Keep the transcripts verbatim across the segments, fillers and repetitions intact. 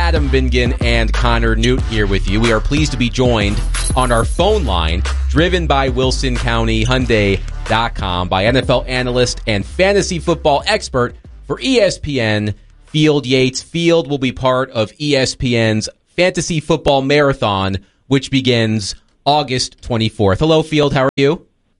Adam Bingen and Connor Newt here with you. We are pleased to be joined on our phone line, driven by Wilson County Hyundai dot com, by N F L analyst and fantasy football expert for E S P N, Field Yates. Field will be part of E S P N's Fantasy Football Marathon, which begins August twenty-fourth. Hello, Field. How are you?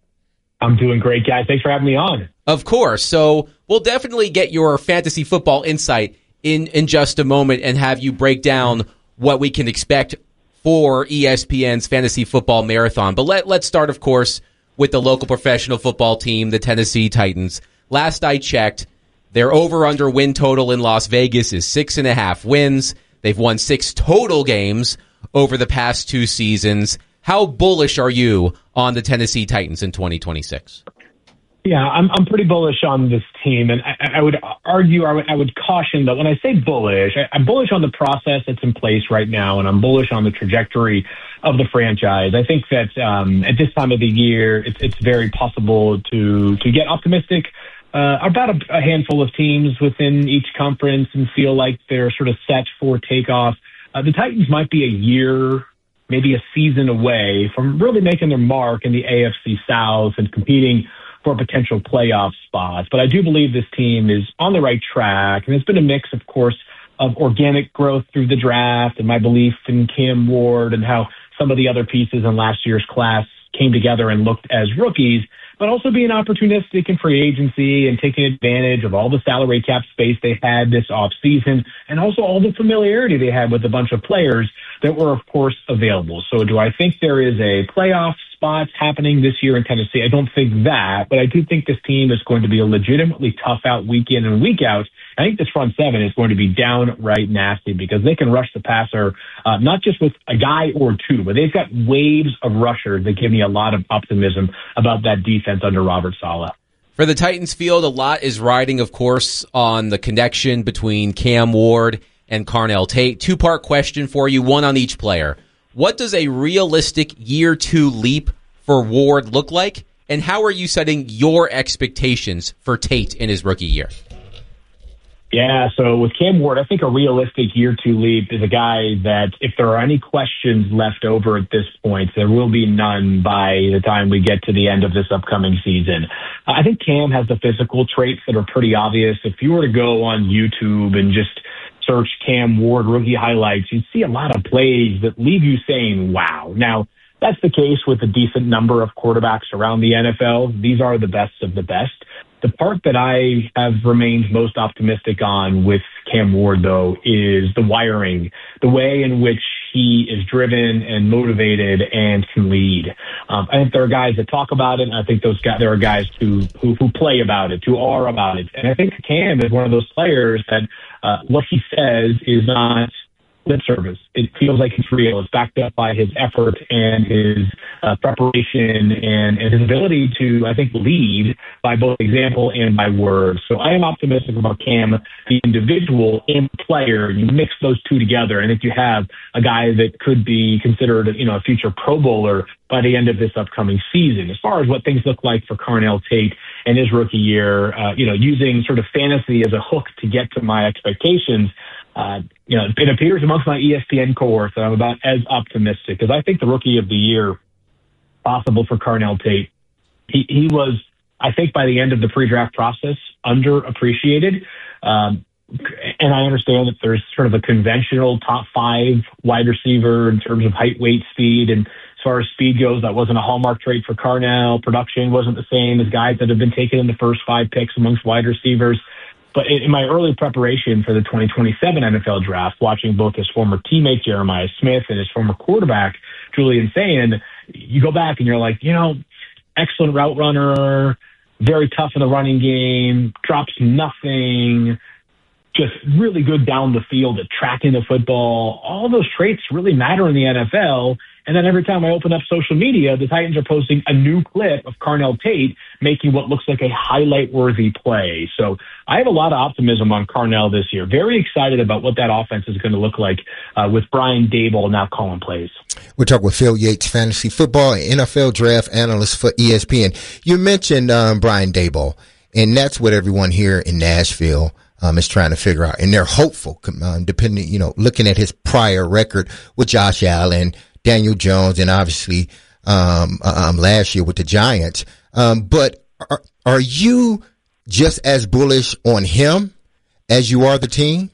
I'm doing great, guys. Thanks for having me on. Of course. So we'll definitely get your fantasy football insight in, in just a moment and have you break down what we can expect for E S P N's Fantasy Football Marathon. But let, let's start, of course, with the local professional football team, the Tennessee Titans. Last I checked, their over-under win total in Las Vegas is six and a half wins. They've won six total games over the past two seasons. How bullish are you on the Tennessee Titans in twenty twenty-six? Yeah, I'm I'm pretty bullish on this team, and I, I would argue, I would, I would caution that when I say bullish, I, I'm bullish on the process that's in place right now, and I'm bullish on the trajectory of the franchise. I think that um, at this time of the year, it's it's very possible to to get optimistic uh, about a, a handful of teams within each conference and feel like they're sort of set for takeoff. Uh, the Titans might be a year, maybe a season away from really making their mark in the A F C South and competing for potential playoff spots. But I do believe this team is on the right track. And it's been a mix, of course, of organic growth through the draft and my belief in Cam Ward and how some of the other pieces in last year's class came together and looked as rookies, but also being opportunistic in free agency and taking advantage of all the salary cap space they had this offseason and also all the familiarity they had with a bunch of players that were, of course, available. So do I think there is a playoff spot happening this year in Tennessee? I don't think that, but I do think this team is going to be a legitimately tough out week in and week out. I think this front seven is going to be downright nasty because they can rush the passer, uh, not just with a guy or two, but they've got waves of rushers that give me a lot of optimism about that defense under Robert Saleh. For the Titans field, a lot is riding, of course, on the connection between Cam Ward and Carnell Tate. Two-part question for you, one on each player. What does a realistic year two leap for Ward look like? And how are you setting your expectations for Tate in his rookie year? Yeah, so with Cam Ward, I think a realistic year two leap is a guy that if there are any questions left over at this point, there will be none by the time we get to the end of this upcoming season. I think Cam has the physical traits that are pretty obvious. If you were to go on YouTube and just search Cam Ward rookie highlights, you'd see a lot of plays that leave you saying, wow. Now, that's the case with a decent number of quarterbacks around the N F L. These are the best of the best. The part that I have remained most optimistic on with Cam Ward, though, is the wiring, the way in which he is driven and motivated and can lead. Um, I think there are guys that talk about it, and I think those guys, there are guys who, who who play about it, who are about it. And I think Cam is one of those players that uh, what he says is not lip service. It feels like it's real. It's backed up by his effort and his uh, preparation and, and his ability to, I think, lead by both example and by word. So I am optimistic about Cam, the individual and player. You mix those two together, and I think you have a guy that could be considered, you know, a future Pro Bowler by the end of this upcoming season. As far as what things look like for Carnell Tate and his rookie year, uh, you know, using sort of fantasy as a hook to get to my expectations, Uh, you know, it appears amongst my E S P N cohort that I'm about as optimistic because I think the rookie of the year possible for Carnell Tate. He, he was, I think, by the end of the pre-draft process, underappreciated. Um, and I understand that there's sort of a conventional top five wide receiver in terms of height, weight, speed. And as far as speed goes, that wasn't a hallmark trait for Carnell. Production wasn't the same as guys that have been taken in the first five picks amongst wide receivers. But in my early preparation for the twenty twenty-seven N F L draft, watching both his former teammate Jeremiah Smith and his former quarterback Julian Sayin, you go back and you're like, you know, excellent route runner, very tough in the running game, drops nothing, just really good down the field at tracking the football. All those traits really matter in the N F L. And then every time I open up social media, the Titans are posting a new clip of Carnell Tate making what looks like a highlight-worthy play. So I have a lot of optimism on Carnell this year. Very excited about what that offense is going to look like uh, with Brian Daboll now calling plays. We're talking with Phil Yates, fantasy football and N F L draft analyst for E S P N. You mentioned um, Brian Daboll, and that's what everyone here in Nashville um, is trying to figure out. And they're hopeful, um, depending, you know, looking at his prior record with Josh Allen, Daniel Jones, and obviously um, um, last year with the Giants. Um, but are, are you just as bullish on him as you are the team?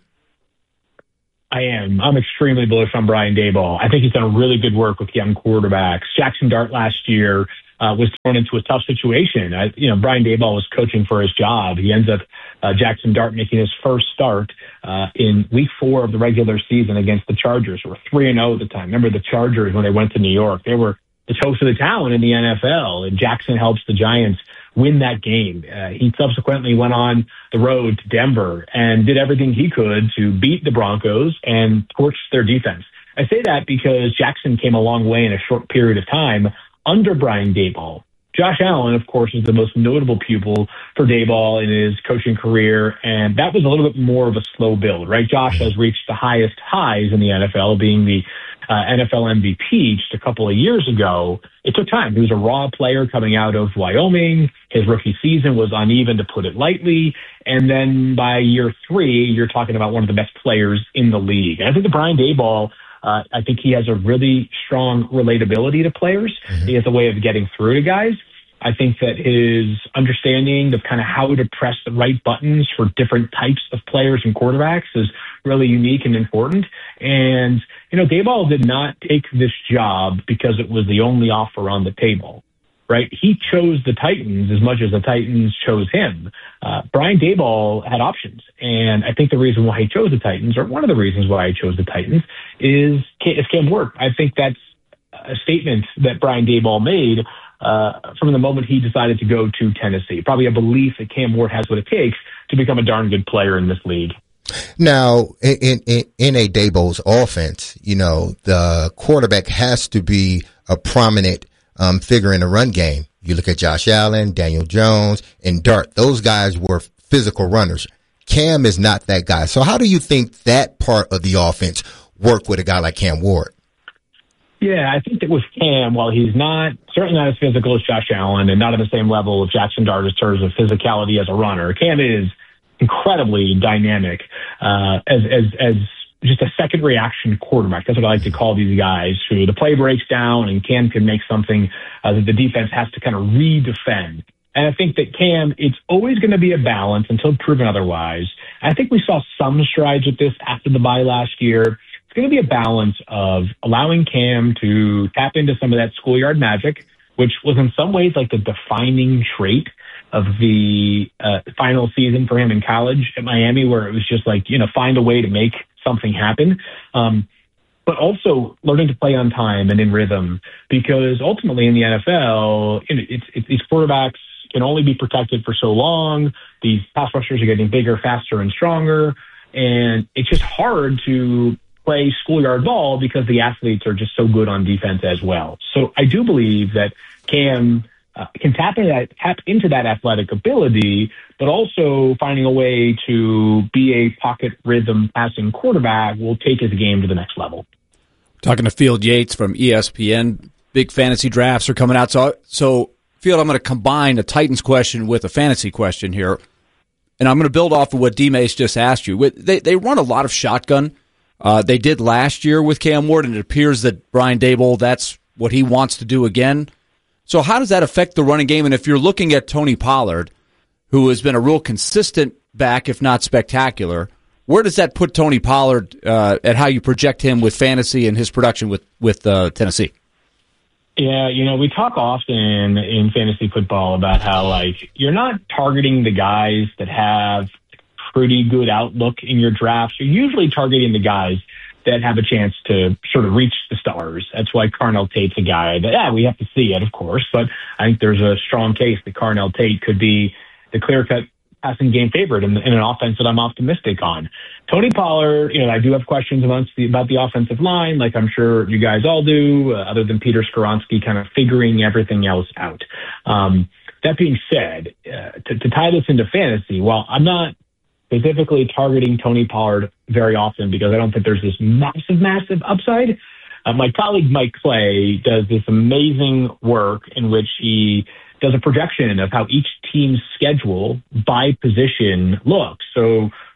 I am. I'm extremely bullish on Brian Daboll. I think he's done really good work with young quarterbacks. Jackson Dart last year uh, was thrown into a tough situation. I, you know, Brian Daboll was coaching for his job. He ends up uh, Jackson Dart making his first start uh, in week four of the regular season against the Chargers, who were three and oh at the time. Remember the Chargers when they went to New York? They were the toast of the town in the N F L, and Jackson helps the Giants win that game. Uh, he subsequently went on the road to Denver and did everything he could to beat the Broncos and torch their defense. I say that because Jackson came a long way in a short period of time under Brian Daboll. Josh Allen, of course, is the most notable pupil for Daboll in his coaching career, and that was a little bit more of a slow build, right? Josh has reached the highest highs in the N F L, being the Uh, N F L M V P just a couple of years ago. It took time. He was a raw player coming out of Wyoming. His rookie season was uneven, to put it lightly. And then by year three, you're talking about one of the best players in the league. And I think that Brian Daboll, uh, I think he has a really strong relatability to players. Mm-hmm. He has a way of getting through to guys. I think that his understanding of kind of how to press the right buttons for different types of players and quarterbacks is really unique and important. And, you know, Daboll did not take this job because it was the only offer on the table, right? He chose the Titans as much as the Titans chose him. Uh, Brian Daboll had options. And I think the reason why he chose the Titans, or one of the reasons why he chose the Titans, is, is Cam Ward. I think that's a statement that Brian Daboll made Uh, from the moment he decided to go to Tennessee. Probably a belief that Cam Ward has what it takes to become a darn good player in this league. Now, in, in, in a Daboll's offense, you know, the quarterback has to be a prominent um, figure in the run game. You look at Josh Allen, Daniel Jones, and Dart. Those guys were physical runners. Cam is not that guy. So how do you think that part of the offense work with a guy like Cam Ward? Yeah, I think that with Cam, while he's not, certainly not as physical as Josh Allen and not at the same level of Jackson Dart in terms of physicality as a runner, Cam is incredibly dynamic uh, as, as, as just a second reaction quarterback. That's what I like to call these guys, who the play breaks down and Cam can make something uh, that the defense has to kind of redefend. And I think that Cam, it's always going to be a balance until proven otherwise. I think we saw some strides with this after the bye last year. It's going to be a balance of allowing Cam to tap into some of that schoolyard magic, which was in some ways like the defining trait of the uh, final season for him in college at Miami, where it was just like, you know, find a way to make something happen. Um, but also learning to play on time and in rhythm, because ultimately in the N F L, you know, it's, it's, these quarterbacks can only be protected for so long. These pass rushers are getting bigger, faster, and stronger. And it's just hard to play schoolyard ball because the athletes are just so good on defense as well. So I do believe that Cam uh, can tap into that, tap into that athletic ability, but also finding a way to be a pocket rhythm passing quarterback will take his game to the next level. Talking to Field Yates from E S P N, big fantasy drafts are coming out. So, so Field, I'm going to combine a Titans question with a fantasy question here, and I'm going to build off of what D-Mace just asked you. They, they run a lot of shotgun. Uh, they did last year with Cam Ward, and it appears that Brian Daboll, that's what he wants to do again. So how does that affect the running game? And if you're looking at Tony Pollard, who has been a real consistent back, if not spectacular, where does that put Tony Pollard uh, at how you project him with fantasy and his production with, with uh, Tennessee? Yeah, you know, we talk often in fantasy football about how, like, you're not targeting the guys that have pretty good outlook in your drafts. You're usually targeting the guys that have a chance to sort of reach the stars. That's why Carnell Tate's a guy that, yeah, we have to see it, of course, but I think there's a strong case that Carnell Tate could be the clear-cut passing game favorite in, in an offense that I'm optimistic on. Tony Pollard, you know, I do have questions about the, about the offensive line, like I'm sure you guys all do, uh, other than Peter Skoronski kind of figuring everything else out. Um, that being said, uh, to, to tie this into fantasy, while I'm not specifically targeting Tony Pollard very often because I don't think there's this massive, massive upside, uh, my colleague Mike Clay does this amazing work in which he does a projection of how each team's schedule by position looks. So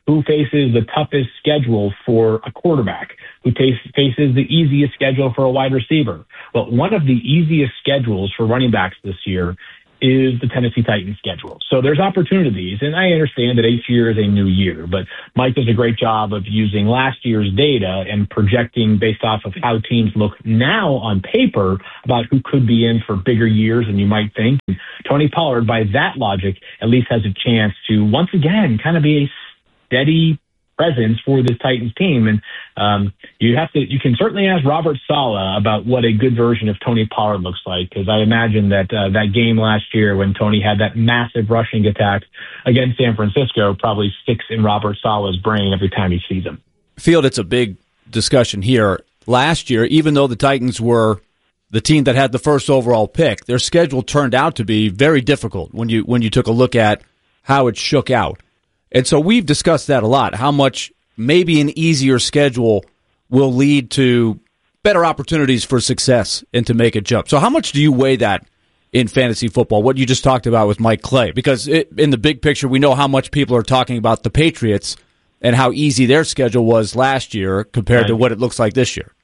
who faces the toughest schedule for a quarterback, who t- faces the easiest schedule for a wide receiver. Well, one of the easiest schedules for running backs this year is the Tennessee Titans schedule. So there's opportunities, and I understand that each year is a new year, but Mike does a great job of using last year's data and projecting based off of how teams look now on paper about who could be in for bigger years than you might think. And Tony Pollard, by that logic, at least has a chance to once again kind of be a steady presence for this Titans team. And um, you have to, you can certainly ask Robert Saleh about what a good version of Tony Pollard looks like, because I imagine that uh, that game last year when Tony had that massive rushing attack against San Francisco probably sticks in Robert Saleh's brain every time he sees him. Field, it's a big discussion here. Last year, even though the Titans were the team that had the first overall pick, their schedule turned out to be very difficult when you when you took a look at how it shook out. And so we've discussed that a lot, how much maybe an easier schedule will lead to better opportunities for success and to make a jump. So how much do you weigh that in fantasy football, what you just talked about with Mike Clay? Because it, in the big picture, we know how much people are talking about the Patriots and how easy their schedule was last year compared right. to what it looks like this year.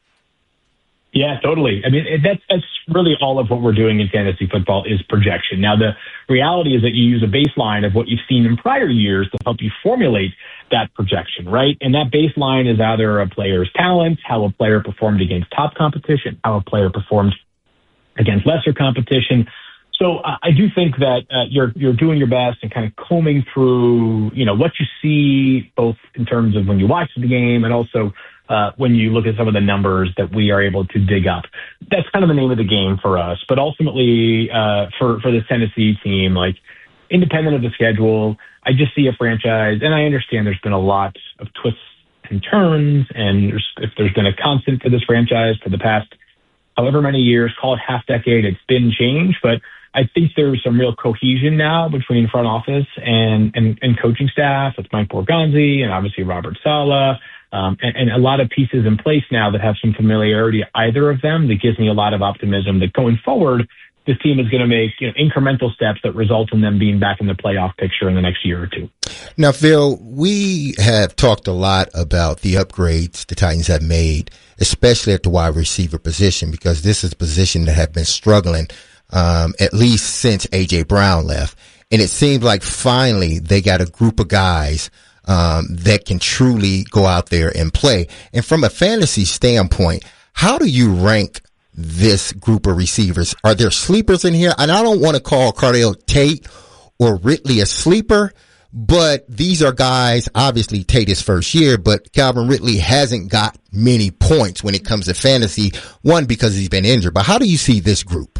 Yeah, totally. I mean, that's, that's really all of what we're doing in fantasy football is projection. Now, the reality is that you use a baseline of what you've seen in prior years to help you formulate that projection, right? And that baseline is either a player's talent, how a player performed against top competition, how a player performed against lesser competition. So uh, I do think that uh, you're you're doing your best and kind of combing through, you know, what you see both in terms of when you watch the game and also Uh, when you look at some of the numbers that we are able to dig up. That's kind of the name of the game for us. But ultimately, uh, for, for this Tennessee team, like independent of the schedule, I just see a franchise, and I understand there's been a lot of twists and turns, and there's, if there's been a constant to this franchise for the past however many years, call it half decade, it's been changed. But I think there's some real cohesion now between front office and, and, and coaching staff with Mike Borgonzi and obviously Robert Saleh. Um, and, and a lot of pieces in place now that have some familiarity, either of them, that gives me a lot of optimism that going forward, this team is going to make you know, incremental steps that result in them being back in the playoff picture in the next year or two. Now, Phil, we have talked a lot about the upgrades the Titans have made, especially at the wide receiver position, because this is a position that have been struggling um, at least since A J. Brown left. And it seems like finally they got a group of guys Um, that can truly go out there and play. And from a fantasy standpoint, how do you rank this group of receivers? Are there sleepers in here? And I don't want to call Carnell Tate or Ridley a sleeper, but these are guys, obviously Tate is first year, but Calvin Ridley hasn't got many points when it comes to fantasy, one, because he's been injured. But how do you see this group?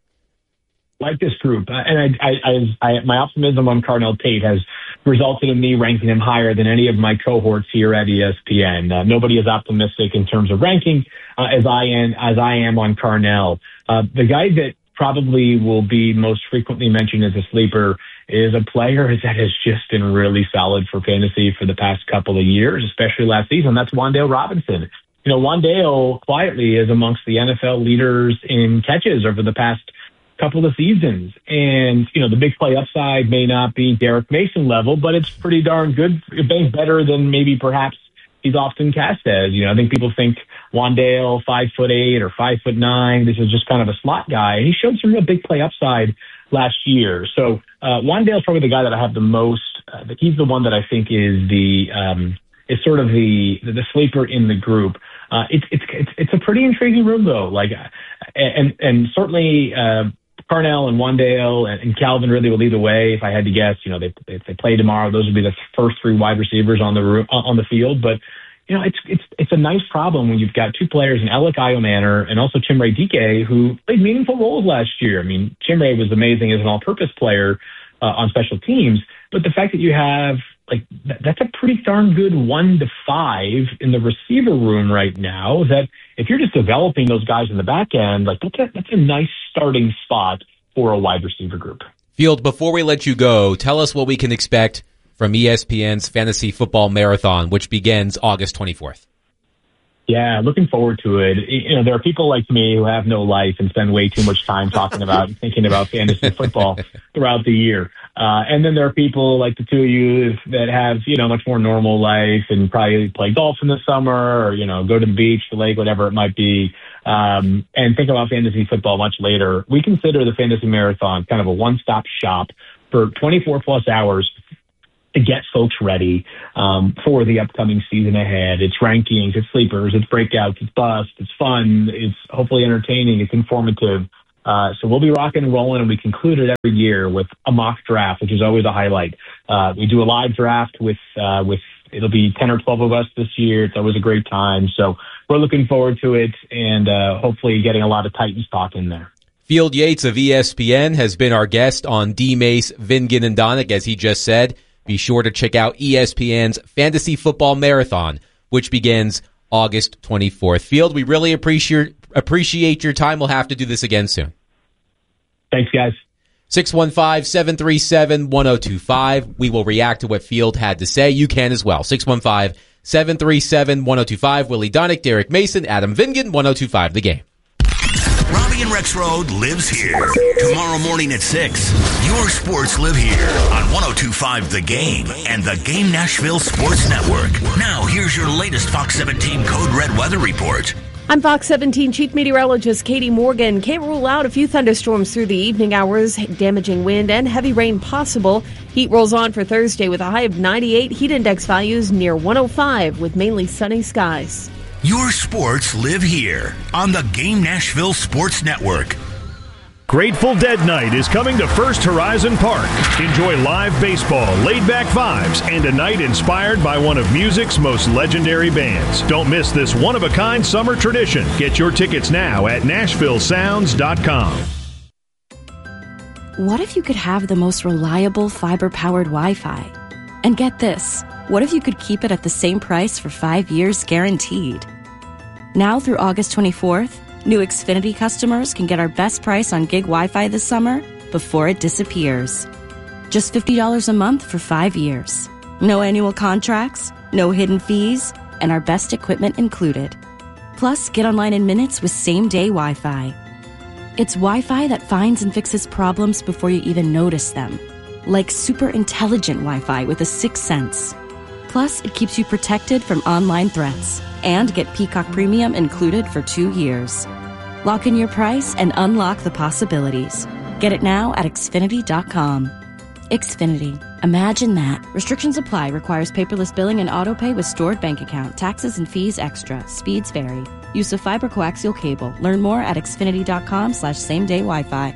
Like this group, uh, and I, I, I, I, my optimism on Carnell Tate has resulted in me ranking him higher than any of my cohorts here at E S P N. Uh, nobody is optimistic in terms of ranking uh, as I am as I am on Carnell. Uh, the guy that probably will be most frequently mentioned as a sleeper is a player that has just been really solid for fantasy for the past couple of years, especially last season. That's Wan'Dale Robinson. You know, Wan'Dale quietly is amongst the N F L leaders in catches over the past couple of seasons. And, you know, the big play upside may not be Derek Mason level, but it's pretty darn good. It's better than maybe perhaps he's often cast as. You know, I think people think Wan'Dale, five foot eight or five foot nine. This is just kind of a slot guy. And he showed some real big play upside last year. So, uh, Wan'Dale's probably the guy that I have the most, uh, he's the one that I think is the, um, is sort of the, the sleeper in the group. Uh, it's, it's, it's, it's a pretty intriguing room though. Like, and, and certainly, uh, Carnell and Wan'Dale and, and Calvin really will lead the way. If I had to guess, you know, they, if they play tomorrow, those would be the first three wide receivers on the room, on the field. But, you know, it's, it's, it's a nice problem when you've got two players in Alec Iomanner and also Chimere Dike, who played meaningful roles last year. I mean, Chimere was amazing as an all-purpose player uh, on special teams, but the fact that you have, like, that, that's a pretty darn good one to five in the receiver room right now, that if you're just developing those guys in the back end, like that's a, that's a nice starting spot for a wide receiver group. Field, before we let you go, tell us what we can expect from E S P N's Fantasy Football Marathon, which begins August twenty-fourth. Yeah, looking forward to it. You know, there are people like me who have no life and spend way too much time talking about and thinking about fantasy football throughout the year. Uh, and then there are people like the two of you that have, you know, much more normal life and probably play golf in the summer or, you know, go to the beach, the lake, whatever it might be, um, and think about fantasy football much later. We consider the Fantasy Marathon kind of a one-stop shop for twenty-four plus hours to get folks ready um, for the upcoming season ahead. It's rankings, it's sleepers, it's breakouts, it's busts, it's fun, it's hopefully entertaining, it's informative. Uh, so we'll be rocking and rolling, and we conclude it every year with a mock draft, which is always a highlight. Uh, we do a live draft with, uh, with it'll be ten or twelve of us this year. It's always a great time. So we're looking forward to it and uh, hopefully getting a lot of Titans talk in there. Field Yates of E S P N has been our guest on D-Mace, Vingan, and Donick, as he just said. Be sure to check out E S P N's Fantasy Football Marathon, which begins August twenty-fourth. Field, we really appreciate appreciate your time. We'll have to do this again soon. Thanks, guys. six one five, seven three seven, one oh two five. We will react to what Field had to say. You can as well. six one five, seven three seven, one oh two five. Willie Donick, Derek Mason, Adam Vingan, one oh two five The Game. Robbie and Rexroad lives here. Tomorrow morning at six, your sports live here on one oh two five The Game and the Game Nashville Sports Network. Now, here's your latest Fox seventeen Code Red weather report. I'm Fox seventeen Chief Meteorologist Katie Morgan. Can't rule out a few thunderstorms through the evening hours, damaging wind and heavy rain possible. Heat rolls on for Thursday with a high of ninety-eight, heat index values near one oh five with mainly sunny skies. Your sports live here on the Game Nashville Sports Network. Grateful Dead Night is coming to First Horizon Park. Enjoy live baseball, laid-back vibes, and a night inspired by one of music's most legendary bands. Don't miss this one-of-a-kind summer tradition. Get your tickets now at nashville sounds dot com. What if you could have the most reliable fiber-powered Wi-Fi? And get this, what if you could keep it at the same price for five years guaranteed? Now through August twenty-fourth, new Xfinity customers can get our best price on gig Wi-Fi this summer before it disappears. Just fifty dollars a month for five years. No annual contracts, no hidden fees, and our best equipment included. Plus, get online in minutes with same-day Wi-Fi. It's Wi-Fi that finds and fixes problems before you even notice them. Like super intelligent Wi-Fi with a sixth sense. Plus, it keeps you protected from online threats. And get Peacock Premium included for two years. Lock in your price and unlock the possibilities. Get it now at Xfinity dot com. Xfinity. Imagine that. Restrictions apply. Requires paperless billing and autopay with stored bank account. Taxes and fees extra. Speeds vary. Use of fiber coaxial cable. Learn more at Xfinity dot com slash same day Wi-Fi.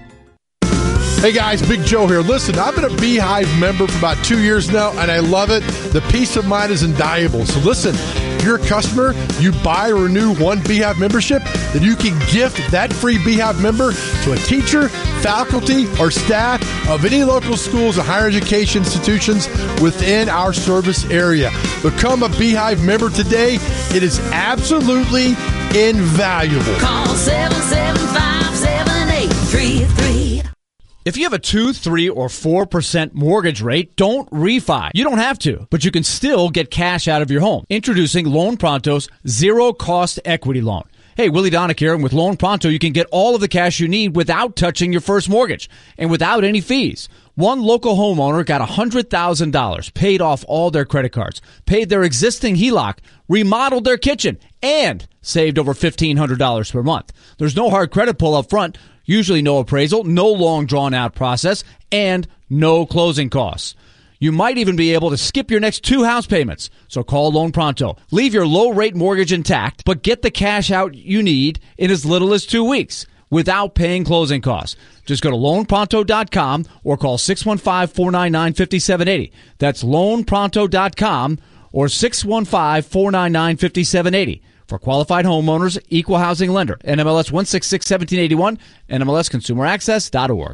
Hey guys, Big Joe here. Listen, I've been a Beehive member for about two years now, and I love it. The peace of mind is invaluable. So listen, if you're a customer, you buy or renew one Beehive membership, then you can gift that free Beehive member to a teacher, faculty, or staff of any local schools or higher education institutions within our service area. Become a Beehive member today. It is absolutely invaluable. Call seven seven five, seven eight three three. If you have a two, three, or four percent mortgage rate, don't refi. You don't have to, but you can still get cash out of your home. Introducing Loan Pronto's zero-cost equity loan. Hey, Willie Donick here, and with Loan Pronto, you can get all of the cash you need without touching your first mortgage and without any fees. One local homeowner got one hundred thousand dollars, paid off all their credit cards, paid their existing H E L O C, remodeled their kitchen, and saved over fifteen hundred dollars per month. There's no hard credit pull up front. Usually no appraisal, no long drawn-out process, and no closing costs. You might even be able to skip your next two house payments. So call Loan Pronto. Leave your low-rate mortgage intact, but get the cash out you need in as little as two weeks without paying closing costs. Just go to loan pronto dot com or call six one five, four nine nine, five seven eight zero. That's loan pronto dot com or six one five, four nine nine, five seven eight zero. For qualified homeowners, equal housing lender. N M L S one six six, one seven eight one, N M L S consumer access dot org.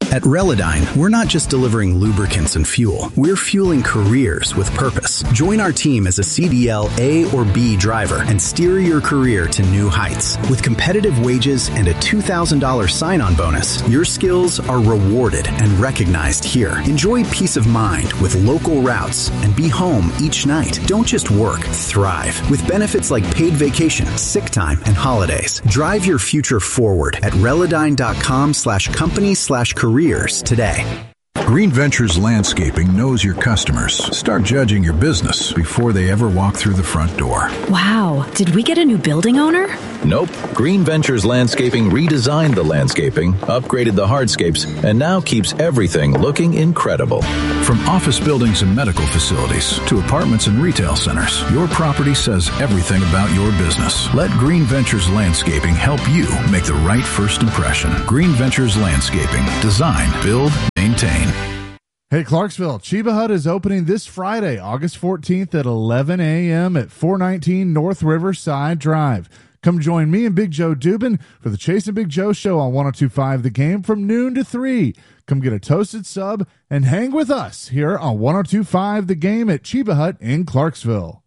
At Relodyne, we're not just delivering lubricants and fuel. We're fueling careers with purpose. Join our team as a C D L A or B driver and steer your career to new heights. With competitive wages and a two thousand dollars sign-on bonus, your skills are rewarded and recognized here. Enjoy peace of mind with local routes and be home each night. Don't just work, thrive. With benefits like paid vacation, sick time, and holidays. Drive your future forward at Relodyne.com slash company slash careers today. Green Ventures Landscaping knows your customers. Start judging your business before they ever walk through the front door. Wow, did we get a new building owner? Nope. Green Ventures Landscaping redesigned the landscaping, upgraded the hardscapes, and now keeps everything looking incredible. From office buildings and medical facilities to apartments and retail centers, your property says everything about your business. Let Green Ventures Landscaping help you make the right first impression. Green Ventures Landscaping. Design, build, maintain. Hey, Clarksville, Chiba Hut is opening this Friday, August fourteenth at eleven a.m. at four nineteen North Riverside Drive. Come join me and Big Joe Dubin for the Chase and Big Joe Show on one oh two point five The Game from noon to three. Come get a toasted sub and hang with us here on one oh two point five The Game at Chiba Hut in Clarksville.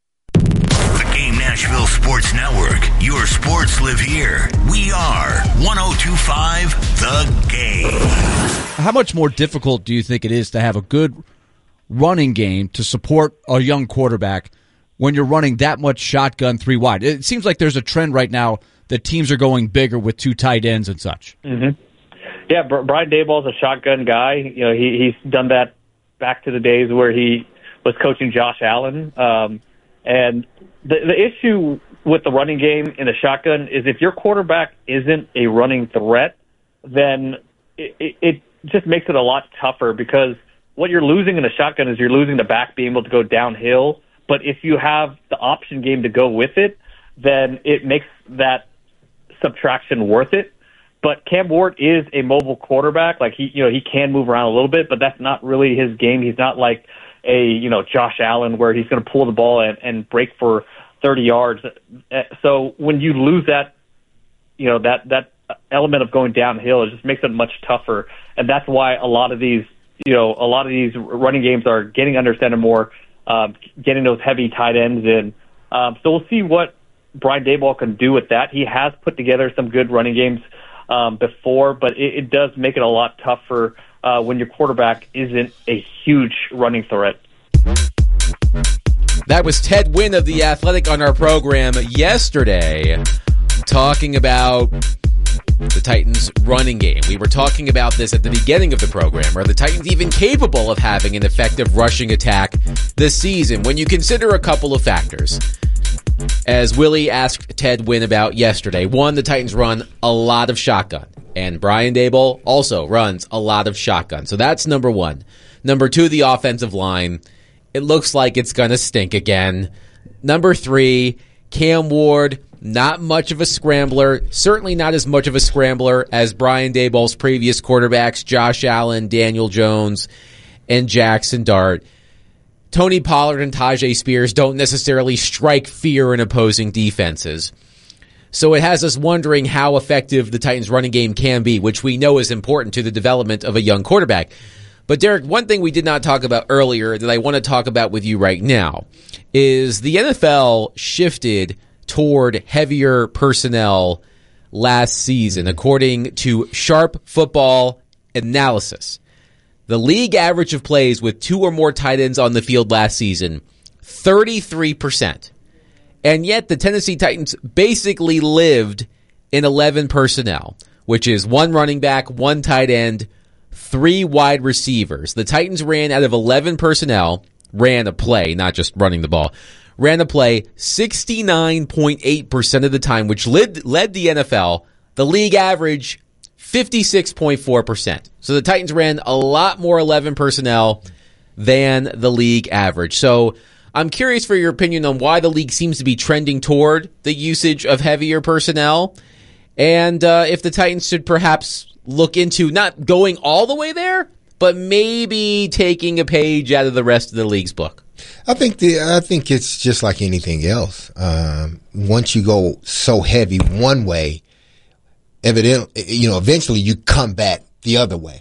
The Game Nashville Sports Network. Your sports live here. We are one oh two point five The Game. How much more difficult do you think it is to have a good running game to support a young quarterback when you're running that much shotgun three wide? It seems like there's a trend right now that teams are going bigger with two tight ends and such. Mm-hmm. Yeah, Brian Daboll's a shotgun guy. You know, he, he's done that back to the days where he was coaching Josh Allen. Um, and the, the issue with the running game in a shotgun is if your quarterback isn't a running threat, then it, it, it just makes it a lot tougher because what you're losing in a shotgun is you're losing the back being able to go downhill. But if you have the option game to go with it, then it makes that subtraction worth it. But Cam Ward is a mobile quarterback. Like he, you know, he can move around a little bit, but that's not really his game. He's not like a, you know, Josh Allen where he's going to pull the ball and, and break for thirty yards. So when you lose that, you know, that, that element of going downhill, it just makes it much tougher. And that's why a lot of these, you know, a lot of these running games are getting under center more, um, getting those heavy tight ends in. Um, so we'll see what Brian Daboll can do with that. He has put together some good running games um, before, but it, it does make it a lot tougher uh, when your quarterback isn't a huge running threat. That was Ted Wynn of The Athletic on our program yesterday, talking about the Titans' running game. We were talking about this at the beginning of the program. Are the Titans even capable of having an effective rushing attack this season when you consider a couple of factors? As Willie asked Ted Wynn about yesterday, one, the Titans run a lot of shotgun, and Brian Daboll also runs a lot of shotgun. So that's number one. Number two, the offensive line. It looks like it's going to stink again. Number three, Cam Ward, not much of a scrambler, certainly not as much of a scrambler as Brian Daboll's previous quarterbacks, Josh Allen, Daniel Jones, and Jackson Dart. Tony Pollard and Tajay Spears don't necessarily strike fear in opposing defenses. So it has us wondering how effective the Titans' running game can be, which we know is important to the development of a young quarterback. But Derek, one thing we did not talk about earlier that I want to talk about with you right now is the N F L shifted toward heavier personnel last season, according to Sharp Football Analysis. The league average of plays with two or more tight ends on the field last season, thirty-three percent. And yet the Tennessee Titans basically lived in eleven personnel, which is one running back, one tight end, three wide receivers. The Titans ran out of eleven personnel, ran a play, not just running the ball, ran a play sixty-nine point eight percent of the time, which led, led the N F L. The league average, fifty-six point four percent. So the Titans ran a lot more eleven personnel than the league average. So I'm curious for your opinion on why the league seems to be trending toward the usage of heavier personnel, and uh, if the Titans should perhaps look into not going all the way there, but maybe taking a page out of the rest of the league's book. I think the I think it's just like anything else. Um, once you go so heavy one way, evidently, you know, eventually you come back the other way.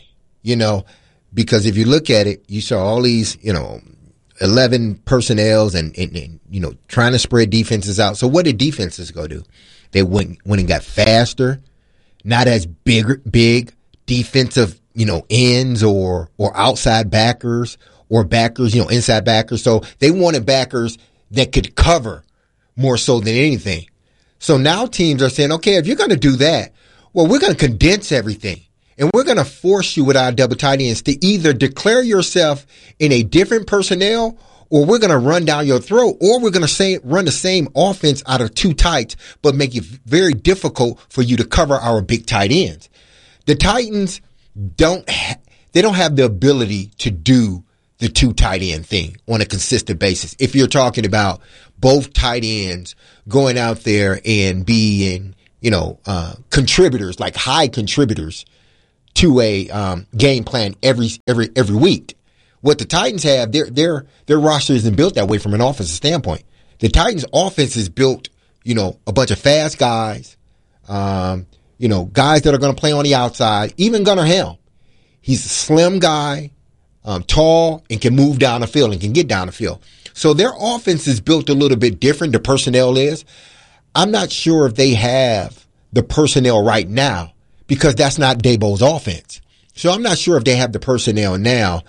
you know, because if you look at it, you saw all these, you know, eleven personnels and, and, and, you know, trying to spread defenses out. So what did defenses go do? They went, went and got faster, not as big, big defensive, you know, ends or, or outside backers or backers, you know, inside backers. So they wanted backers that could cover more so than anything. So now teams are saying, okay, if you're going to do that, well, we're going to condense everything. And we're going to force you with our double tight ends to either declare yourself in a different personnel, or we're going to run down your throat, or we're going to say run the same offense out of two tights, but make it very difficult for you to cover our big tight ends. The Titans don't ha- they don't have the ability to do the two tight end thing on a consistent basis. If you're talking about both tight ends going out there and being, you know, uh, contributors, like high contributors to a um, game plan every every every week. What the Titans have, their their their roster isn't built that way from an offensive standpoint. The Titans' offense is built, you know, a bunch of fast guys, um, you know, guys that are going to play on the outside. Even Gunnar Helm, he's a slim guy, um, tall, and can move down the field and can get down the field. So their offense is built a little bit different. The personnel is. I'm not sure if they have the personnel right now, because that's not Daboll's offense. So I'm not sure if they have the personnel now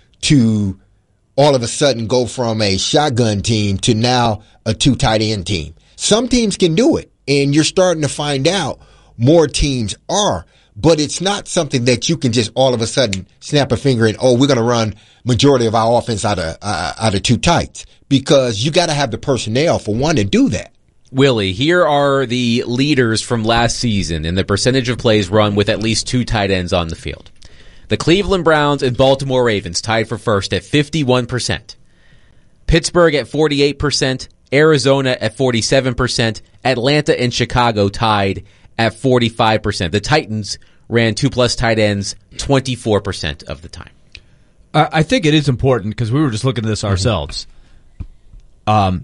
to all of a sudden go from a shotgun team to now a two tight end team. Some teams can do it, and you're starting to find out more teams are, but it's not something that you can just all of a sudden snap a finger and, oh, we're going to run majority of our offense out of, uh, out of two tights, because you got to have the personnel for one to do that. Willie, here are the leaders from last season in the percentage of plays run with at least two tight ends on the field. The Cleveland Browns and Baltimore Ravens tied for first at fifty-one percent. Pittsburgh at forty-eight percent. Arizona at forty-seven percent. Atlanta and Chicago tied at forty-five percent. The Titans ran two-plus tight ends twenty-four percent of the time. I think it is important, because we were just looking at this ourselves. Um,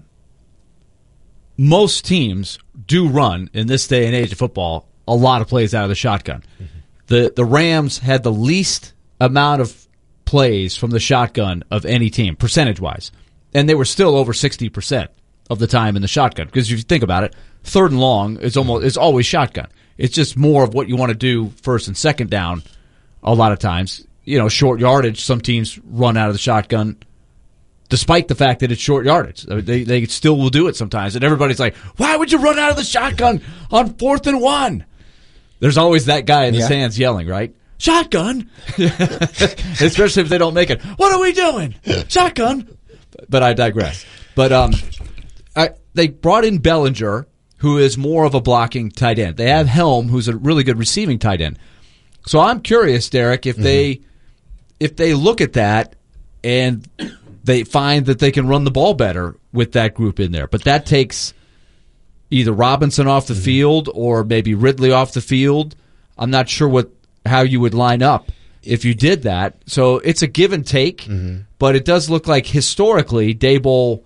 most teams do run, in this day and age of football, a lot of plays out of the shotgun. Mm-hmm. The the Rams had the least amount of plays from the shotgun of any team, percentage-wise. And they were still over sixty percent of the time in the shotgun. Because if you think about it, third and long is almost is always shotgun. It's just more of what you want to do first and second down a lot of times. You know, short yardage, some teams run out of the shotgun despite the fact that it's short yardage. They they still will do it sometimes. And everybody's like, why would you run out of the shotgun on fourth and one? There's always that guy in the yeah. stands yelling, right? Shotgun! Especially if they don't make it. What are we doing? Shotgun! But I digress. But um, I, they brought in Bellinger, who is more of a blocking tight end. They have Helm, who's a really good receiving tight end. So I'm curious, Derek, if mm-hmm. they if they look at that and they find that they can run the ball better with that group in there. But that takes either Robinson off the mm-hmm. field or maybe Ridley off the field. I'm not sure what how you would line up if you did that. So it's a give and take, mm-hmm. but it does look like historically Daboll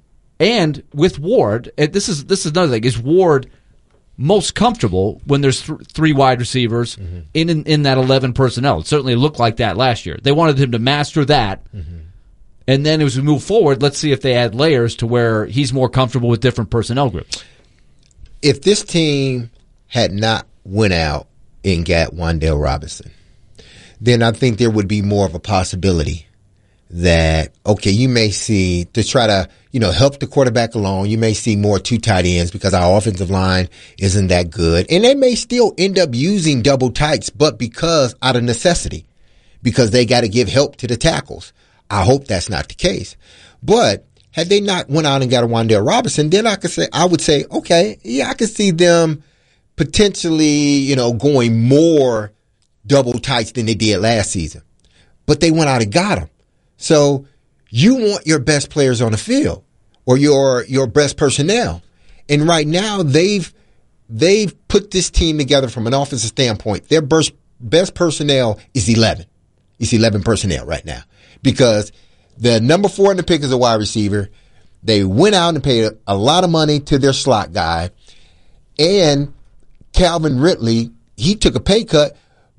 and with Ward, and this is this is another thing, is Ward most comfortable when there's th- three wide receivers mm-hmm. in, in in that eleven personnel. It certainly looked like that last year. They wanted him to master that. Mm-hmm. And then as we move forward, let's see if they add layers to where he's more comfortable with different personnel groups. If this team had not went out and got Wan'Dale Robinson, then I think there would be more of a possibility that, okay, you may see, to try to, you know, help the quarterback along, you may see more two tight ends because our offensive line isn't that good. And they may still end up using double tights, but because out of necessity, because they got to give help to the tackles. I hope that's not the case. But had they not went out and got a Wan'Dale Robinson, then I could say, I would say, okay, yeah, I could see them potentially, you know, going more double tights than they did last season. But they went out and got him. So you want your best players on the field or your your best personnel. And right now they've they've put this team together from an offensive standpoint. Their best, best personnel is eleven. It's eleven personnel right now. Because the number four in the pick is a wide receiver. They went out and paid a, a lot of money to their slot guy. And Calvin Ridley, he took a pay cut,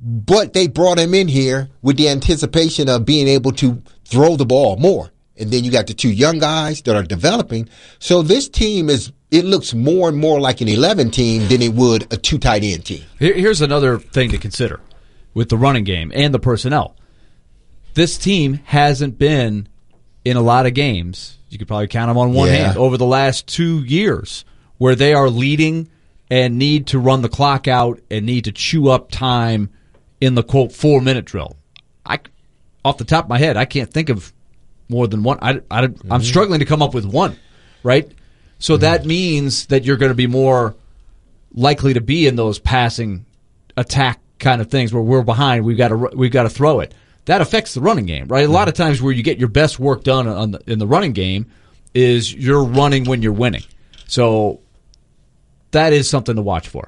but they brought him in here with the anticipation of being able to throw the ball more. And then you got the two young guys that are developing. So this team is, it looks more and more like an eleven team than it would a two tight end team. Here's another thing to consider with the running game and the personnel. This team hasn't been in a lot of games. You could probably count them on one Yeah. hand over the last two years where they are leading and need to run the clock out and need to chew up time in the, quote, four-minute drill. I, off the top of my head, I can't think of more than one. I, I, I'm Mm-hmm. struggling to come up with one, right? So that means that you're going to be more likely to be in those passing attack kind of things where we're behind, we've got to we've got to throw it. That affects the running game, right? A lot of times where you get your best work done on the, in the running game is you're running when you're winning. So that is something to watch for.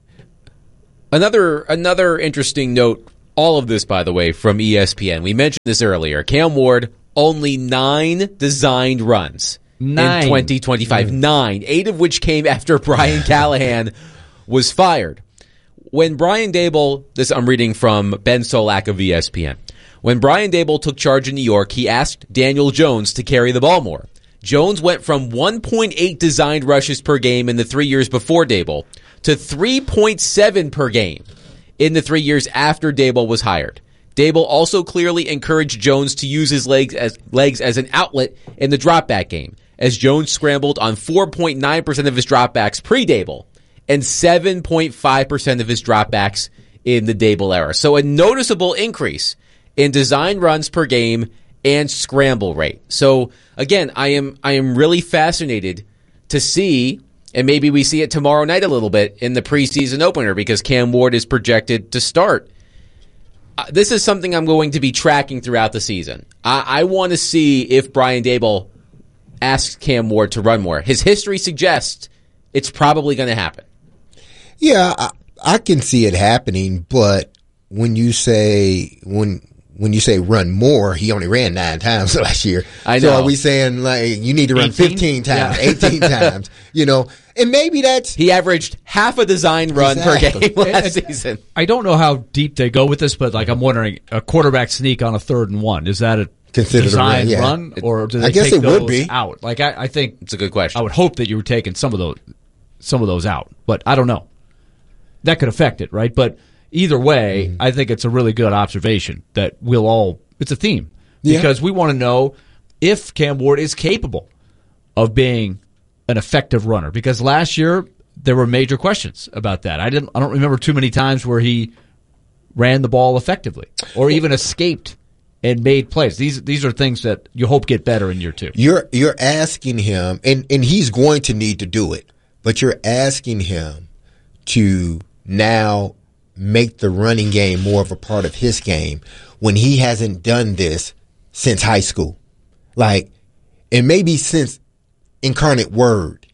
Another another interesting note, all of this, by the way, from E S P N. We mentioned this earlier. Cam Ward, only nine designed runs Nine. in twenty twenty-five. Nine. Eight of which came after Brian Callahan was fired. When Brian Daboll, this I'm reading from Ben Solak of E S P N. When Brian Daboll took charge in New York, he asked Daniel Jones to carry the ball more. Jones went from one point eight designed rushes per game in the three years before Daboll to three point seven per game in the three years after Daboll was hired. Daboll also clearly encouraged Jones to use his legs as legs as an outlet in the dropback game, as Jones scrambled on four point nine percent of his dropbacks pre-Daboll and seven point five percent of his dropbacks in the Daboll era. So a noticeable increase in design runs per game and scramble rate. So again, I am I am really fascinated to see, and maybe we see it tomorrow night a little bit in the preseason opener because Cam Ward is projected to start. Uh, this is something I'm going to be tracking throughout the season. I, I want to see if Brian Daboll asks Cam Ward to run more. His history suggests it's probably going to happen. Yeah, I, I can see it happening, but when you say when when you say run more, he only ran nine times last year. I So know. are we saying like you need to run eighteen? fifteen times, Yeah. eighteen times? You know, and maybe that's He averaged half a design run Exactly. per game last season. I don't know how deep they go with this, but like I'm wondering, a quarterback sneak on a third and one, is that a Considered a design run, yeah. run, or do they I guess take it would those be. out? Like I, I think It's a good question. I would hope that you were taking some of those some of those out, but I don't know. That could affect it, right? But either way, Mm-hmm. I think it's a really good observation that we'll all. It's a theme Yeah. because we want to know if Cam Ward is capable of being an effective runner. Because last year there were major questions about that. I didn't. I don't remember too many times where he ran the ball effectively or even escaped and made plays. These these are things that you hope get better in year two. You're you're asking him, and, and he's going to need to do it, but you're asking him to now make the running game more of a part of his game when he hasn't done this since high school. Like, and maybe since Incarnate Word.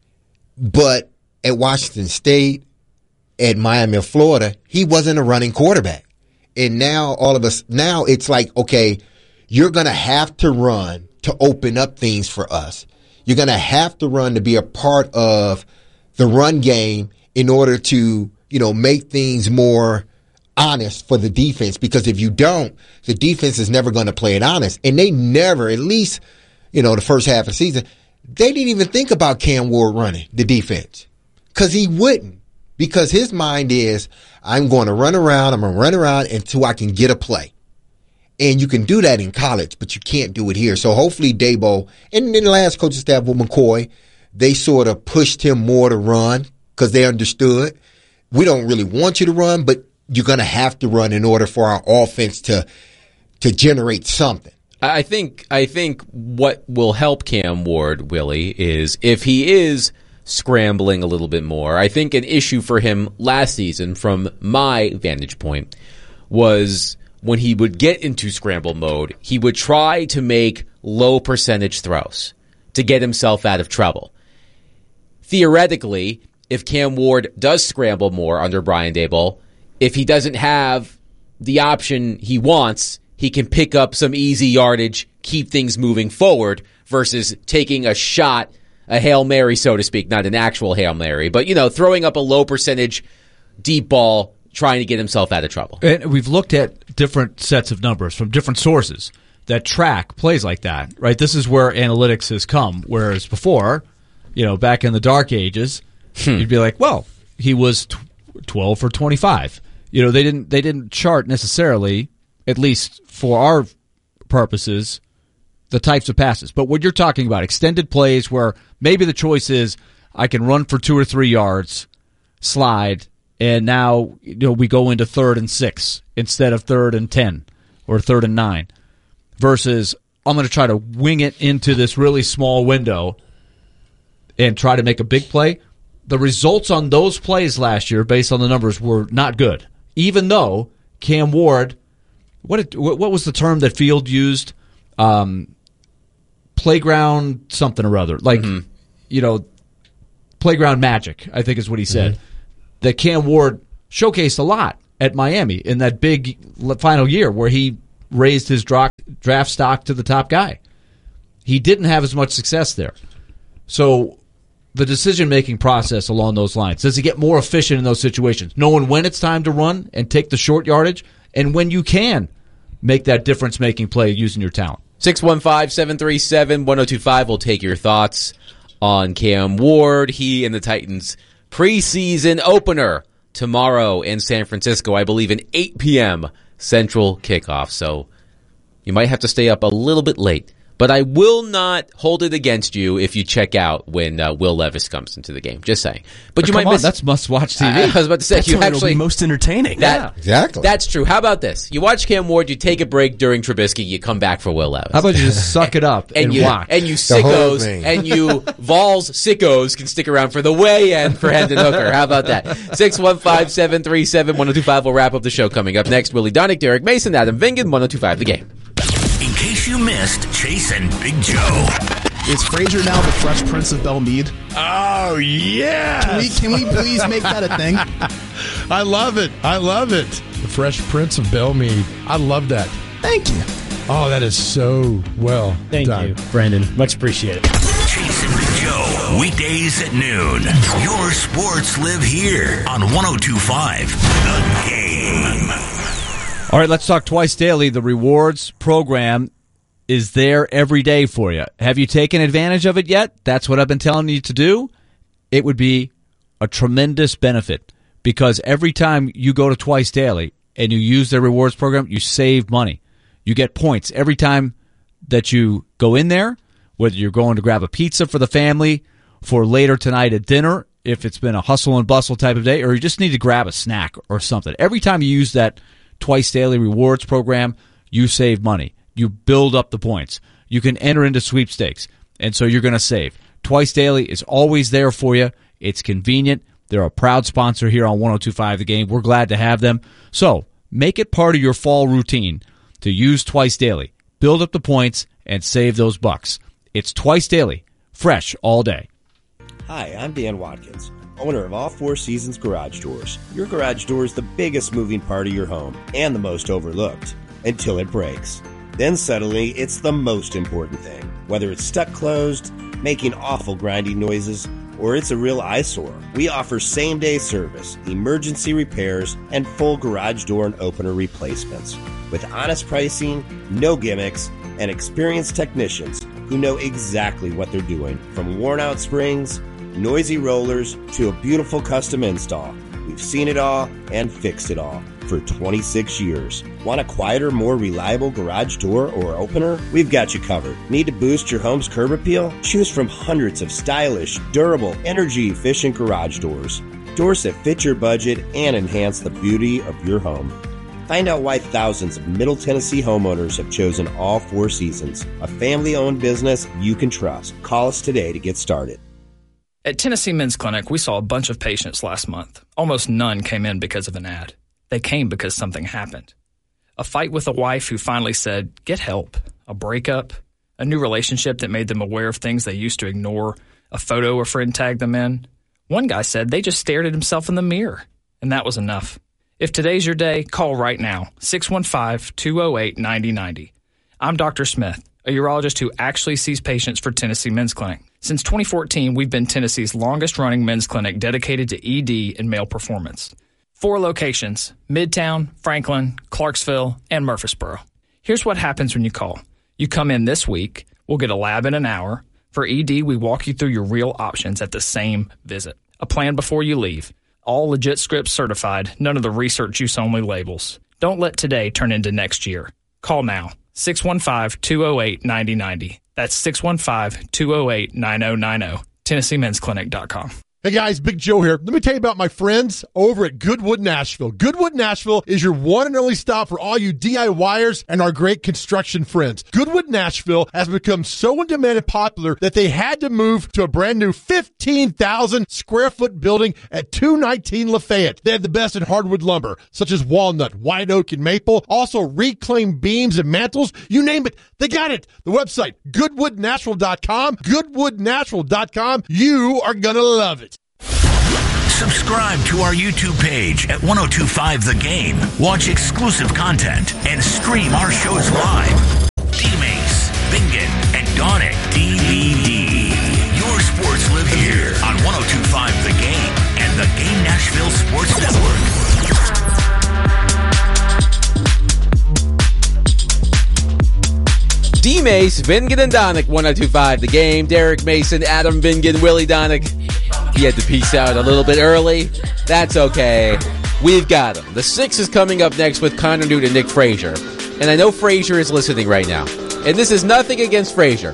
But at Washington State, at Miami of Florida, he wasn't a running quarterback. And now all of us, now it's like, okay, you're going to have to run to open up things for us. You're going to have to run to be a part of the run game in order to, you know, make things more honest for the defense. Because if you don't, the defense is never going to play it honest. And they never, at least, you know, the first half of the season, they didn't even think about Cam Ward running the defense. Because he wouldn't. Because his mind is, I'm going to run around, I'm going to run around until I can get a play. And you can do that in college, but you can't do it here. So hopefully Daboll, and then the last coaching staff with McCoy, they sort of pushed him more to run because they understood. We don't really want you to run, but you're going to have to run in order for our offense to to generate something. I think I think what will help Cam Ward, Willie, is if he is scrambling a little bit more. I think an issue for him last season, from my vantage point, was when he would get into scramble mode, he would try to make low percentage throws to get himself out of trouble. Theoretically, if Cam Ward does scramble more under Brian Daboll, if he doesn't have the option he wants, he can pick up some easy yardage, keep things moving forward, versus taking a shot, a Hail Mary, so to speak, not an actual Hail Mary, but, you know, throwing up a low percentage deep ball, trying to get himself out of trouble. And we've looked at different sets of numbers from different sources that track plays like that, right? This is where analytics has come, whereas before, you know, back in the dark ages, hmm. you'd be like, well, he was twelve for twenty-five. You know, they didn't they didn't chart necessarily, at least for our purposes, the types of passes. But when you're talking about extended plays where maybe the choice is I can run for two or three yards, slide, and now you know we go into third and six instead of third and ten or third and nine, versus I'm going to try to wing it into this really small window and try to make a big play. The results on those plays last year, based on the numbers, were not good. Even though Cam Ward, what it, what was the term that Field used? Um, playground something or other, like mm-hmm. you know, playground magic, I think is what he said. Mm-hmm. That Cam Ward showcased a lot at Miami in that big final year where he raised his draft stock to the top guy. He didn't have as much success there. So the decision-making process along those lines, does he get more efficient in those situations? Knowing when it's time to run and take the short yardage, and when you can make that difference-making play using your talent. six one five, seven three seven, one oh two five will take your thoughts on Cam Ward. He and the Titans preseason opener tomorrow in San Francisco, I believe an eight p.m. Central kickoff. So you might have to stay up a little bit late. But I will not hold it against you if you check out when uh, Will Levis comes into the game. Just saying. But, but you might on, miss. That's must-watch T V. I, I was about to say that's you when actually it'll be most entertaining. That, yeah, exactly. That's true. How about this? You watch Cam Ward. You take a break during Trubisky. You come back for Will Levis. How about you just suck it up and, and you watch? And you sickos and you Vols sickos can stick around for the way end for Hendon Hooker. How about that? Six one five seven three seven one zero two five. We'll wrap up the show. Coming up next, Willie Donick, Derek Mason, Adam Vingan, one zero two five. The Game. In case you missed Chase and Big Joe. Is Frazier now the Fresh Prince of Belle-Meade? Oh, yeah. Can we, can we please make that a thing? I love it. I love it. The Fresh Prince of Belle-Meade. I love that. Thank you. Oh, that is so well Thank done. you, Brandon. Much appreciated. Chase and Big Joe, weekdays at noon. Your sports live here on one oh two point five The Game. All right, let's talk Twice Daily. The rewards program is there every day for you. Have you taken advantage of it yet? That's what I've been telling you to do. It would be a tremendous benefit because every time you go to Twice Daily and you use their rewards program, you save money. You get points every time that you go in there, whether you're going to grab a pizza for the family for later tonight at dinner, if it's been a hustle and bustle type of day, or you just need to grab a snack or something. Every time you use that Twice Daily rewards program, you save money. You build up the points. You can enter into sweepstakes, and so you're going to save. Twice Daily is always there for you. It's convenient. They're a proud sponsor here on one oh two point five The Game. We're glad to have them. So make it part of your fall routine to use Twice Daily. Build up the points and save those bucks. It's Twice Daily, fresh all day. Hi, I'm Dan Watkins, owner of All Four Seasons Garage Doors. Your garage door is the biggest moving part of your home and the most overlooked until it breaks. Then suddenly, it's the most important thing. Whether it's stuck closed, making awful grinding noises, or it's a real eyesore, we offer same-day service, emergency repairs, and full garage door and opener replacements. With honest pricing, no gimmicks, and experienced technicians who know exactly what they're doing. From worn-out springs, noisy rollers, to a beautiful custom install. We've seen it all and fixed it all for twenty-six years. Want a quieter, more reliable garage door or opener? We've got you covered. Need to boost your home's curb appeal? Choose from hundreds of stylish, durable, energy-efficient garage doors. Doors that fit your budget and enhance the beauty of your home. Find out why thousands of Middle Tennessee homeowners have chosen All Four Seasons, a family-owned business you can trust. Call us today to get started. At Tennessee Men's Clinic, we saw a bunch of patients last month. Almost none came in because of an ad. They came because something happened. A fight with a wife who finally said, get help. A breakup. A new relationship that made them aware of things they used to ignore. A photo a friend tagged them in. One guy said they just stared at himself in the mirror. And that was enough. If today's your day, call right now. six one five, two oh eight, nine oh nine oh. I'm Doctor Smith, a urologist who actually sees patients for Tennessee Men's Clinic. Since twenty fourteen, we've been Tennessee's longest-running men's clinic dedicated to E D and male performance. Four locations: Midtown, Franklin, Clarksville, and Murfreesboro. Here's what happens when you call. You come in this week, we'll get a lab in an hour. For E D, we walk you through your real options at the same visit. A plan before you leave. All legit scripts certified, none of the research use only labels. Don't let today turn into next year. Call now. six one five, two oh eight, nine oh nine oh. That's six one five, two oh eight, nine oh nine oh. Tennessee Men's Clinic dot com. Hey guys, Big Joe here. Let me tell you about my friends over at Goodwood Nashville. Goodwood Nashville is your one and only stop for all you DIYers and our great construction friends. Goodwood Nashville has become so in demand and popular that they had to move to a brand new fifteen thousand square foot building at two nineteen Lafayette. They have the best in hardwood lumber, such as walnut, white oak, and maple. Also reclaimed beams and mantles. You name it, they got it. The website, goodwood nashville dot com. goodwood nashville dot com. You are going to love it. Subscribe to our YouTube page at ten twenty-five The Game. Watch exclusive content and stream our shows live. D-Mace, Bingen, and Donick D V D. Your sports live here on ten twenty-five The Game and the Game Nashville Sports Network. D-Mace, Bingen, and Donick, ten twenty-five The Game. Derek Mason, Adam Bingen, Willie Donick. He had to peace out a little bit early. That's okay. We've got him. The Six is coming up next with Connor Newton and Nick Frazier. And I know Frazier is listening right now. And this is nothing against Frazier,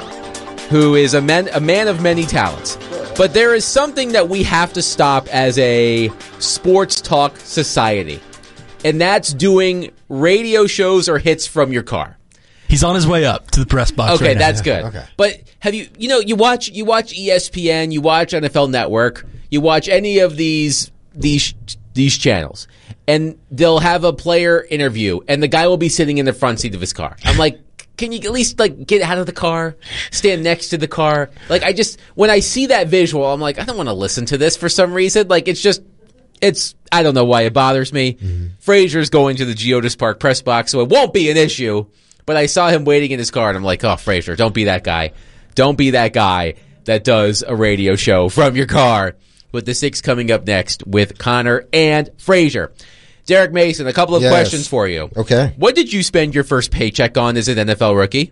who is a man, a man of many talents. But there is something that we have to stop as a sports talk society. And that's doing radio shows or hits from your car. He's on his way up to the press box. Okay, right that's now. good. Okay. But have you, you know, you watch, you watch E S P N, you watch N F L Network, you watch any of these these these channels, and they'll have a player interview, and the guy will be sitting in the front seat of his car. I'm like, can you at least like get out of the car, stand next to the car? Like, I just when I see that visual, I'm like, I don't want to listen to this for some reason. Like, it's just. It's, I don't know why it bothers me. Mm-hmm. Frazier's going to the Geodis Park press box, so it won't be an issue. But I saw him waiting in his car, and I'm like, oh, Frazier, don't be that guy. Don't be that guy that does a radio show from your car. With the Six coming up next with Connor and Frazier. Derek Mason, a couple of yes. questions for you. Okay. What did you spend your first paycheck on as an N F L rookie?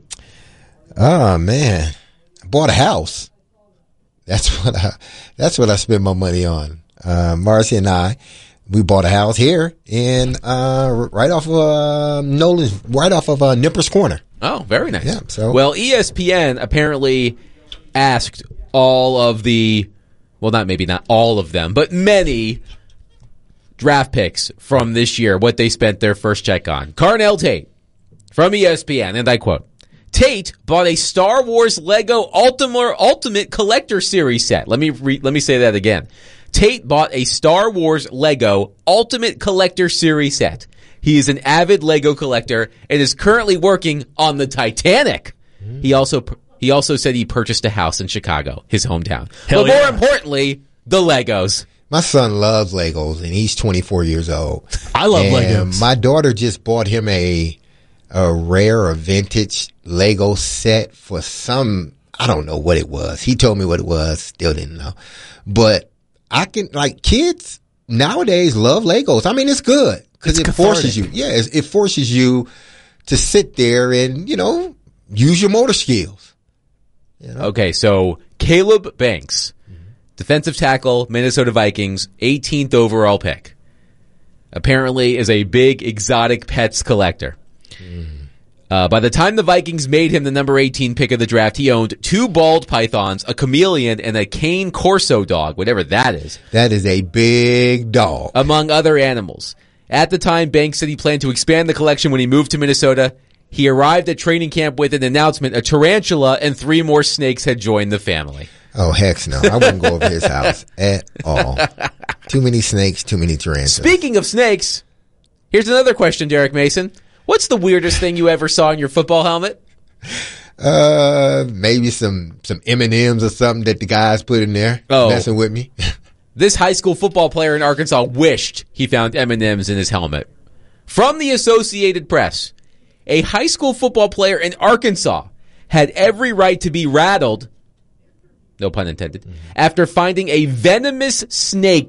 Oh, man. I bought a house. That's what I, that's what I spent my money on. Uh, Marcy and I, we bought a house here in, uh, right off of, uh, Nolan, right off of, uh, Nippers Corner. Oh, very nice. Yeah, so. Well, E S P N apparently asked all of the, well, not maybe not all of them, but many draft picks from this year, what they spent their first check on. Carnell Tate from E S P N, and I quote, Tate bought a Star Wars Lego Ultimate, Ultimate Collector Series set. Let me re, let me say that again. Tate bought a Star Wars Lego Ultimate Collector Series set. He is an avid Lego collector and is currently working on the Titanic. Mm. He also he also said he purchased a house in Chicago, his hometown. Hell but yeah. more importantly, the Legos. My son loves Legos, and he's twenty-four years old. I love and Legos. My daughter just bought him a a rare or vintage Lego set for some, I don't know what it was. He told me what it was, still didn't know. But I can, like, kids nowadays love Legos. I mean, it's good because it cathartic. forces you. Yeah, it, it forces you to sit there and, you know, use your motor skills. You know? Okay, so Caleb Banks, defensive tackle, Minnesota Vikings, eighteenth overall pick, apparently is a big exotic pets collector. Mm. Uh, by the time the Vikings made him the number eighteen pick of the draft, he owned two bald pythons, a chameleon, and a cane corso dog, whatever that is. That is a big dog. Among other animals. At the time, Banks said he planned to expand the collection when he moved to Minnesota. He arrived at training camp with an announcement: a tarantula and three more snakes had joined the family. Oh, heck no. I wouldn't go over his house at all. Too many snakes, too many tarantulas. Speaking of snakes, here's another question, Derek Mason. What's the weirdest thing you ever saw in your football helmet? Uh, maybe some, some M and M's or something that the guys put in there oh. messing with me. This high school football player in Arkansas wished he found M and M's in his helmet. From the Associated Press, a high school football player in Arkansas had every right to be rattled, no pun intended, mm-hmm. after finding a venomous snake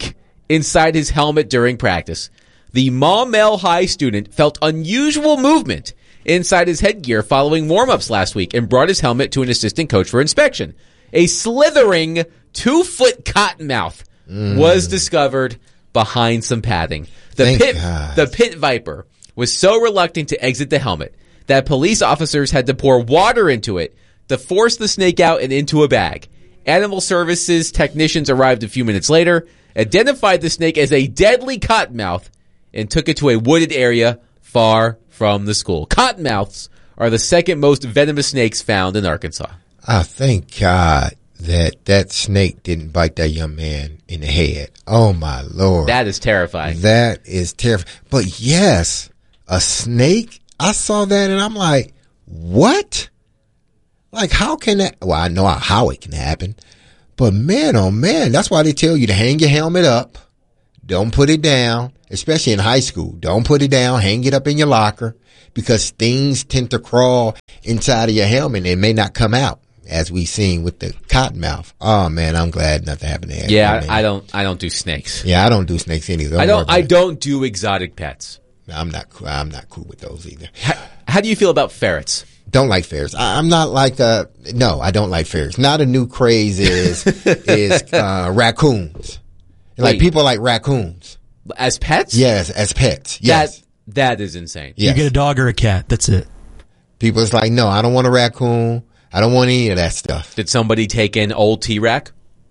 inside his helmet during practice. The Maumelle High student felt unusual movement inside his headgear following warm-ups last week and brought his helmet to an assistant coach for inspection. A slithering two-foot cottonmouth mm. was discovered behind some padding. The Thank pit, God. the pit viper was so reluctant to exit the helmet that police officers had to pour water into it to force the snake out and into a bag. Animal Services technicians arrived a few minutes later, identified the snake as a deadly cottonmouth, and took it to a wooded area far from the school. Cottonmouths are the second most venomous snakes found in Arkansas. I thank God that that snake didn't bite that young man in the head. Oh, my Lord. That is terrifying. That is terrifying. But, yes, a snake, I saw that and I'm like, what? Like, how can that? Well, I know how it can happen. But, man, oh, man, that's why they tell you to hang your helmet up. Don't put it down, especially in high school. Don't put it down. Hang it up in your locker because things tend to crawl inside of your helmet and it may not come out, as we've seen with the cottonmouth. Oh, man, I'm glad nothing happened to that. Yeah, I, I don't I don't do snakes. Yeah, I don't do snakes either. Don't I don't I it. don't do exotic pets. I'm not cool. I'm not cool with those either. How, how do you feel about ferrets? Don't like ferrets. I, I'm not like uh no, I don't like ferrets. Now the new craze is is uh raccoons. Like Wait. people like raccoons. As pets? Yes, as pets. Yes. That that is insane. Yes. You get a dog or a cat. That's it. People is like, no, I don't want a raccoon. I don't want any of that stuff. Did somebody take an old T-Rac?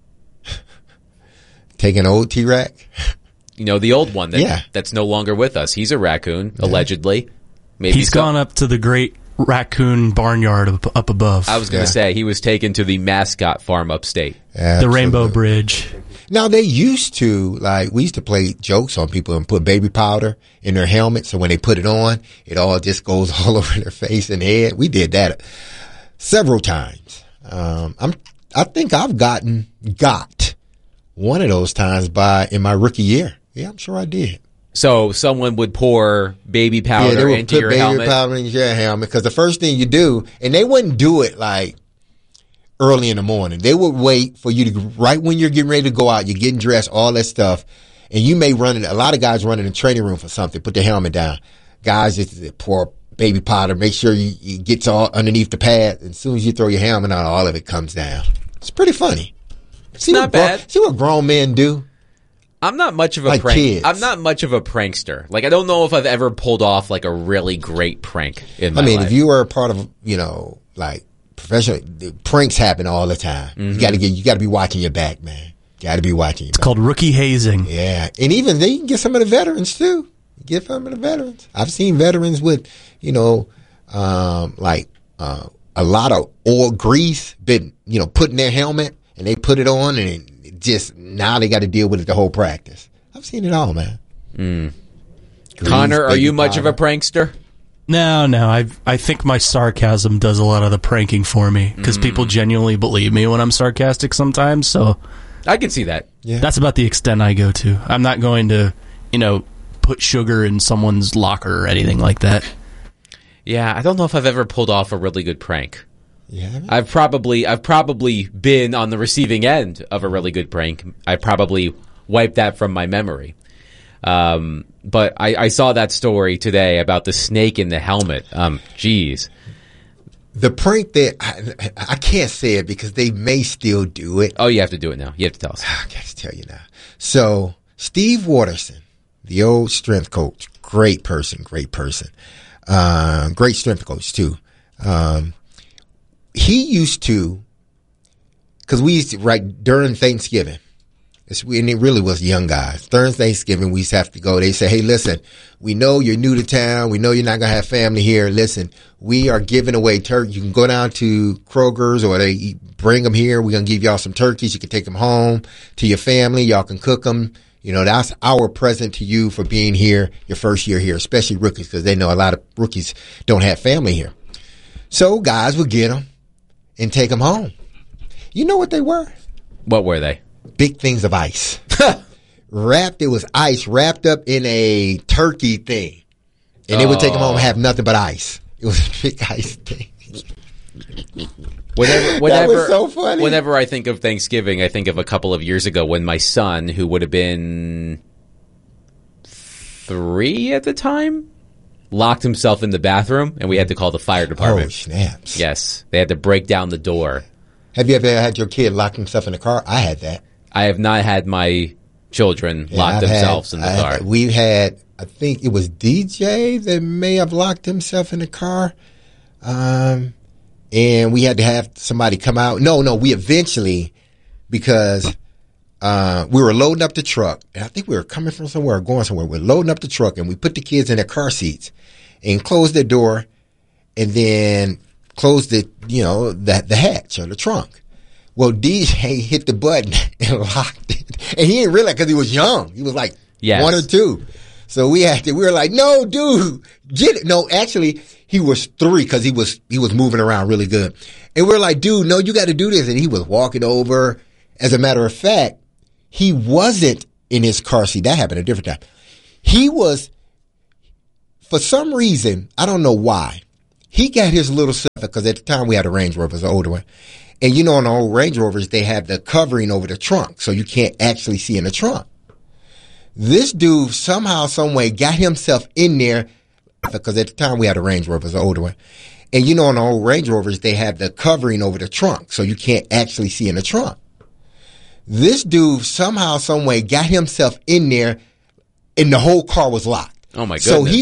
Take an old T-Rac? You know, the old one that, Yeah. that's no longer with us. He's a raccoon, allegedly. Maybe He's some- gone up to the great raccoon barnyard up, up above. I was going to Yeah. say, he was taken to the mascot farm upstate. The Rainbow Bridge. Now they used to, like, we used to play jokes on people and put baby powder in their helmet. So when they put it on, it all just goes all over their face and head. We did that several times. Um, I'm, I think I've gotten, got one of those times by, in my rookie year. Yeah, I'm sure I did. So someone would pour baby Yeah, they powder would into put your baby helmet. powder in your helmet because the first thing you do, and they wouldn't do it like early in the morning. They would wait for you to, right when you're getting ready to go out, you're getting dressed, all that stuff, and you may run in, a lot of guys run in the training room for something, put their helmet down. Guys just pour baby powder, make sure you, you gets all underneath the pad, and as soon as you throw your helmet on, all of it comes down. It's pretty funny. It's see not what gro- bad. See what grown men do? I'm not much of a Like prank. kids. I'm not much of a prankster. Like, I don't know if I've ever pulled off like a really great prank in my I mean, life. if you were a part of, you know, like professional, the pranks happen all the time. Mm-hmm. You got to get, you got to be watching your back, man. Got to be watching your It's back. called rookie hazing. Yeah, and even then, you can get some of the veterans too. Get some of the veterans. I've seen veterans with, you know, um, like uh, a lot of oil grease been, you know, put in their helmet, and they put it on, and it just now they got to deal with it the whole practice. I've seen it all, man. Mm. Grease, Connor, are baby you much of a powder. prankster? No, no. I I think my sarcasm does a lot of the pranking for me because Mm. people genuinely believe me when I'm sarcastic sometimes. So I can see that. Yeah. that's about the extent I go to. I'm not going to, you know, put sugar in someone's locker or anything like that. Yeah, I don't know if I've ever pulled off a really good prank. Yeah. I've probably I've probably been on the receiving end of a really good prank. I probably wiped that from my memory. Um, but I, I saw that story today about the snake in the helmet. Um, geez. The prank that I, I can't say it because they may still do it. Oh, you have to do it now. You have to tell us. I got to tell you now. So Steve Waterson, the old strength coach, great person, great person, uh, great strength coach too. Um, he used to, because we used to, right during Thanksgiving, it's, and it really was young guys. During Thanksgiving, we used to have to go. They say, hey, listen, we know you're new to town. We know you're not going to have family here. Listen, we are giving away turkey. You can go down to Kroger's or they bring them here. We're going to give y'all some turkeys. You can take them home to your family. Y'all can cook them. You know, that's our present to you for being here your first year here, especially rookies, because they know a lot of rookies don't have family here. So guys would get them and take them home. You know what they were? What were they? Big things of ice. Wrapped, it was ice wrapped up in a turkey thing. And they would take them home and have nothing but ice. It was a big ice thing. Whenever, whenever, that was so funny. Whenever I think of Thanksgiving, I think of a couple of years ago when my son, who would have been three at the time, locked himself in the bathroom, and we had to call the fire department. Oh, snaps. Yes. They had to break down the door. Have you ever had your kid lock himself in the car? I had that. I have not had my children Yeah, lock I've themselves had, in the I car. had- we had, I think it was D J that may have locked himself in the car. Um, and we had to have somebody come out. No, no, we eventually, because uh, we were loading up the truck, and I think we were coming from somewhere or going somewhere. We're loading up the truck, and we put the kids in their car seats and closed the door, and then closed the, you know, the, the hatch or the trunk. Well, D J hit the button and locked it. And he didn't realize because he was young. He was like Yes. one or two. So we had to, we were like, no, dude, get it. No, actually, he was three because he was, he was moving around really good. And we are like, dude, no, you got to do this. And he was walking over. As a matter of fact, he wasn't in his car seat. That happened a different time. He was, for some reason, I don't know why, he got his little stuff because at the time we had a Range Rover, it was an older one. And you know, on the old Range Rovers, they have the covering over the trunk, so you can't actually see in the trunk. This dude somehow, some way, got himself in there because at the time we had a Range Rover, it was an older one. And you know, on the old Range Rovers, they have the covering over the trunk, so you can't actually see in the trunk. This dude somehow, some way, got himself in there, and the whole car was locked. Oh my goodness. So he